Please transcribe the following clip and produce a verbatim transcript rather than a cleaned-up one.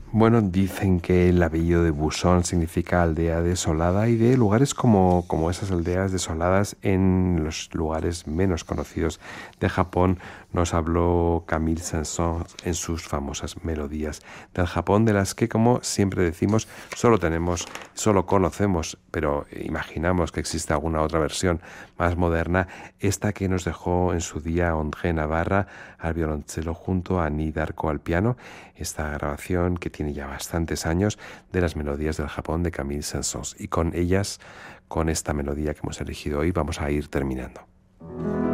Bueno, dicen que el apellido de Busan significa aldea desolada y de lugares como, como esas aldeas desoladas en los lugares menos conocidos de Japón nos habló Camille Saint-Saëns en sus famosas melodías del Japón, de las que, como siempre decimos, solo tenemos, solo conocemos, pero imaginamos que existe alguna otra versión más moderna, esta que nos dejó en su día André Navarra al violonchelo junto a Annie Darko al piano, esta grabación que tiene ya bastantes años de las melodías del Japón de Camille Saint-Saëns. Y con ellas, con esta melodía que hemos elegido hoy, vamos a ir terminando.